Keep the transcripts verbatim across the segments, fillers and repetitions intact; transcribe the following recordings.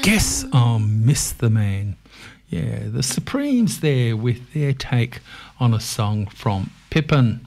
Guess I'll miss the man. Yeah, the Supremes there with their take on a song from Pippin.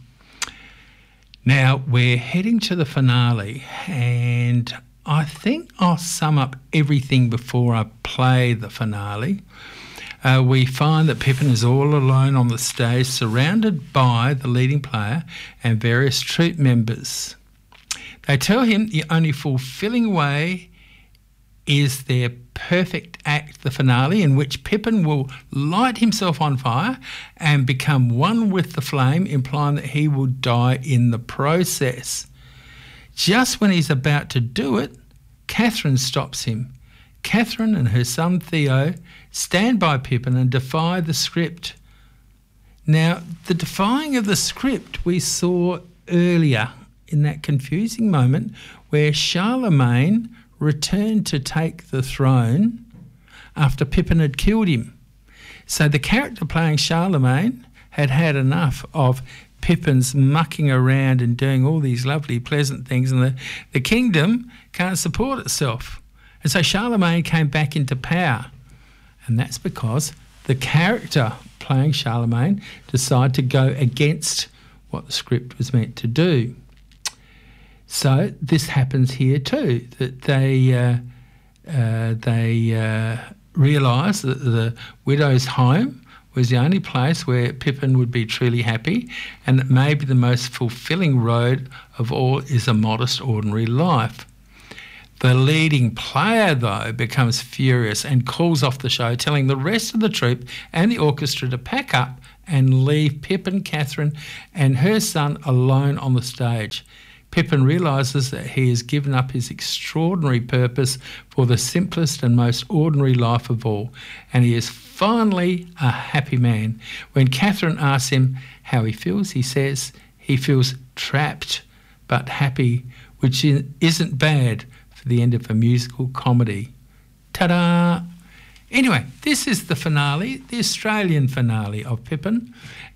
Now, we're heading to the finale, and I think I'll sum up everything before I play the finale. Uh, we find that Pippin is all alone on the stage, surrounded by the leading player and various troupe members. They tell him the only fulfilling way is their perfect act, the finale, in which Pippin will light himself on fire and become one with the flame, implying that he will die in the process. Just when he's about to do it, Catherine stops him. Catherine and her son Theo stand by Pippin and defy the script. Now, the defying of the script we saw earlier in that confusing moment where Charlemagne returned to take the throne after Pippin had killed him. So the character playing Charlemagne had had enough of Pippin's mucking around and doing all these lovely pleasant things, and the, the kingdom can't support itself. And so Charlemagne came back into power, and that's because the character playing Charlemagne decided to go against what the script was meant to do. So this happens here too, that they uh, uh, they uh, realise that the widow's home was the only place where Pippin would be truly happy, and that maybe the most fulfilling road of all is a modest, ordinary life. The leading player, though, becomes furious and calls off the show, telling the rest of the troupe and the orchestra to pack up and leave Pippin, Catherine and her son alone on the stage. Pippin realises that he has given up his extraordinary purpose for the simplest and most ordinary life of all, and he is finally a happy man. When Catherine asks him how he feels, he says he feels trapped but happy, which isn't bad for the end of a musical comedy. Ta-da! Anyway, this is the finale, the Australian finale of Pippin.